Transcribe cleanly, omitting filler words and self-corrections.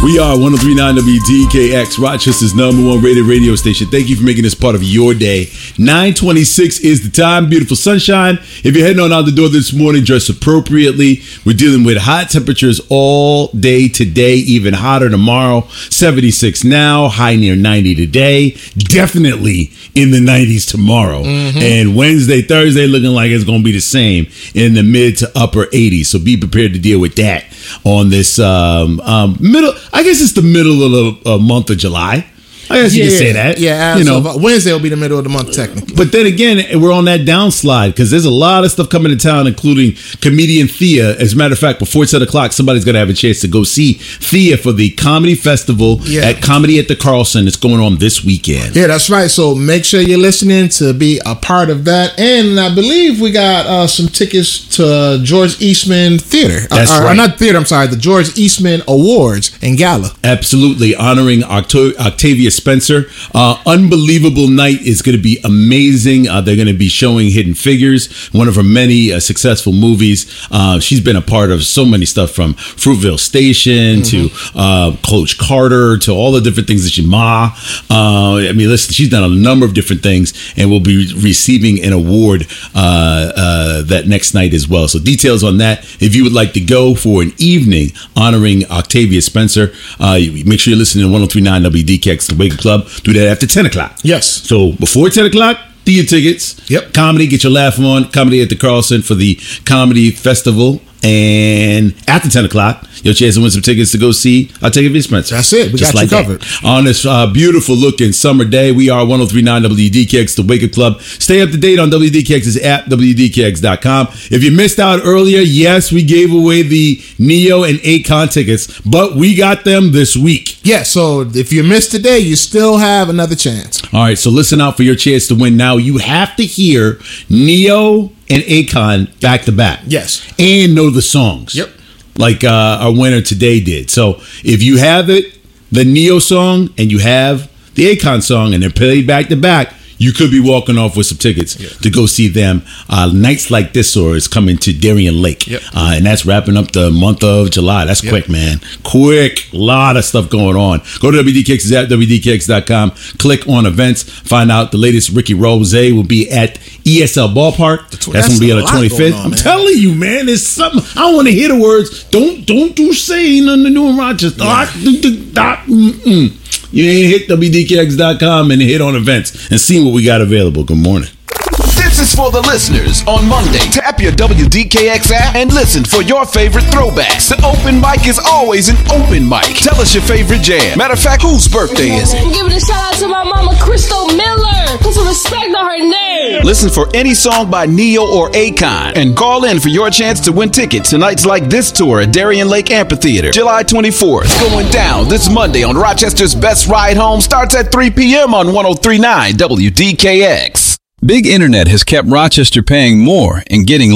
We are 103.9 WDKX, Rochester's #1 rated radio station. Thank you for making this part of your day. 9:26 is the time. Beautiful sunshine. If you're heading on out the door this morning, dress appropriately. We're dealing with hot temperatures all day today, even hotter tomorrow. 76 now, high near 90 today. Definitely in the 90s tomorrow. And Wednesday, Thursday looking like it's going to be the same in the mid to upper 80s. So be prepared to deal with that on this middle. I guess it's the middle of the month of July. I guess you can say that. Yeah, so Wednesday will be the middle of the month, technically. But then again, we're on that downslide because there's a lot of stuff coming to town, including comedian Thea. As a matter of fact, before 10 o'clock, somebody's going to have a chance to go see Thea for the Comedy Festival at Comedy at the Carlson. It's going on this weekend. Yeah, that's right. So make sure you're listening to be a part of that. And I believe we got some tickets to George Eastman Theater. That's right. Not theater, I'm sorry. The George Eastman Awards and Gala. Absolutely. Honoring Octavia Spencer. Unbelievable night is going to be amazing. They're going to be showing Hidden Figures, one of her many successful movies. She's been a part of so many stuff, from Fruitvale Station to Coach Carter to all the different things that she I mean, listen, she's done a number of different things and will be receiving an award that next night as well. So details on that. If you would like to go for an evening honoring Octavia Spencer, make sure you're listening to 103.9 WDKX, the Wake Up Club. Do that after 10 o'clock. Yes. So before 10 o'clock, do your tickets. Yep. Comedy, get your laugh on. Comedy at the Carlson for the Comedy Festival. And after 10 o'clock, your chance to win some tickets to go see Octavia Spencer. That's it. We got you covered. On this beautiful looking summer day, we are 103.9 WDKX, the Wake Up Club. Stay up to date on WDKX's app, WDKX.com. If you missed out earlier, yes, we gave away the Neo and Akon tickets, but we got them this week. Yeah, so if you missed today, you still have another chance. All right, so listen out for your chance to win now. You have to hear Neo and Akon back to back. Yes. And know the songs. Yep. Like our winner today did. So if you have it, the Neo song, and you have the Akon song, and they're played back to back, you could be walking off with some tickets to go see them. Nights Like This is coming to Darien Lake. Yep. And that's wrapping up the month of July. That's quick, man. Quick. A lot of stuff going on. Go to WDKX's app, WDKX.com. Click on events. Find out the latest Ricky Rose will be at ESL Ballpark. That's going to be on the 25th. I'm telling you, man. There's something. I don't want to hear the words. Don't do saying on the new Rochester. You ain't hit WDKX.com and hit on events and see what we got available. Good morning. This is for the listeners on Monday. Tap your WDKX app and listen for your favorite throwbacks. The open mic is always an open mic. Tell us your favorite jam. Matter of fact, whose birthday is it? I'm giving a shout out to my mama, Crystal Miller. Put some respect on her name. Listen for any song by Neo or Akon and call in for your chance to win tickets to Nights Like This tour at Darien Lake Amphitheater, July 24th. Going down this Monday on Rochester's Best Ride Home. Starts at 3 p.m. on 103.9 WDKX. Big Internet has kept Rochester paying more and getting